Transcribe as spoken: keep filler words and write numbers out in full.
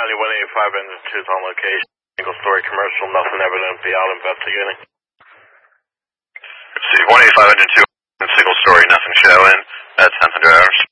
County one eighty-five engine two is on location. Single story commercial, nothing evident. Be out investigating. See, one eighty-five engine two, single story, nothing showing at ten hundred hours.